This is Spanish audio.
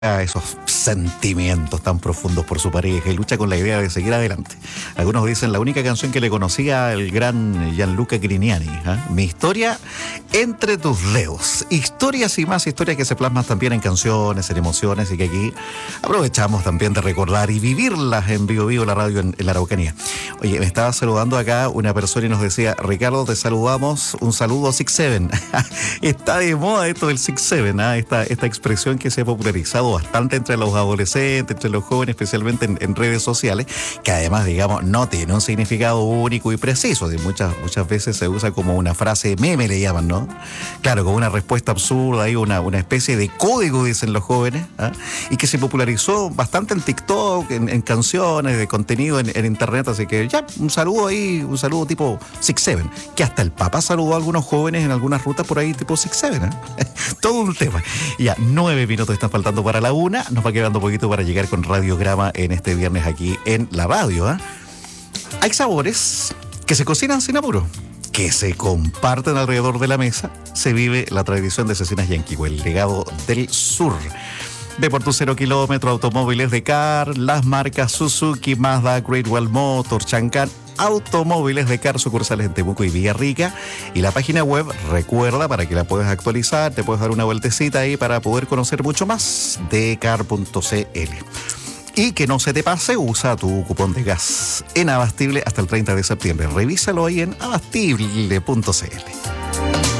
a esos sentimientos tan profundos por su pareja y lucha con la idea de seguir adelante. Algunos dicen la única canción que le conocía al gran Gianluca Grignani, Mi historia entre tus dedos. Historias y más historias que se plasman también en canciones, en emociones, y que aquí aprovechamos también de recordar y vivirlas en Vivo Vivo, la radio en la Araucanía. Oye, me estaba saludando acá una persona y nos decía: Ricardo, te saludamos, un saludo 6-7. Está de moda esto del 6-7, esta expresión que se ha popularizado bastante entre los adolescentes, entre los jóvenes, especialmente en redes sociales, que además, digamos, no tiene un significado único y preciso. Muchas veces se usa como una frase meme, le llaman, ¿no? Claro, como una respuesta absurda, hay una especie de código, dicen los jóvenes, y que se popularizó bastante en TikTok, en canciones, de contenido en internet. Así que ya, un saludo ahí, un saludo tipo 6-7, que hasta el Papa saludó a algunos jóvenes en algunas rutas por ahí tipo 6-7, Todo un tema. Ya, 9 minutos están faltando para la 1. Nos va quedando poquito para llegar con Radiograma en este viernes aquí en la radio. Hay sabores que se cocinan sin apuro, que se comparten alrededor de la mesa. Se vive la tradición de Cecinas Yanquihue, el legado del sur. Ve por tu 0 kilómetro, automóviles de CAR, las marcas Suzuki, Mazda, Great Wall Motor, Chancan, automóviles de CAR, sucursales en Temuco y Villarrica. Y la página web, recuerda, para que la puedas actualizar, te puedes dar una vueltecita ahí para poder conocer mucho más de car.cl. Y que no se te pase, usa tu cupón de gas en Abastible hasta el 30 de septiembre. Revísalo ahí en abastible.cl.